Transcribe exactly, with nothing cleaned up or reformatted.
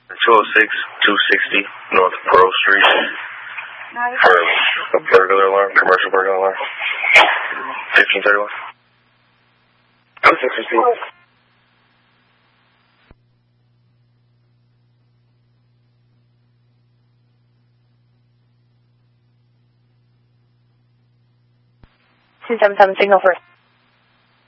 two oh six, two sixty North Pearl Street for a burglar alarm, commercial burglar alarm. fifteen thirty-one. Oh, six fifteen. two seven seven signal first.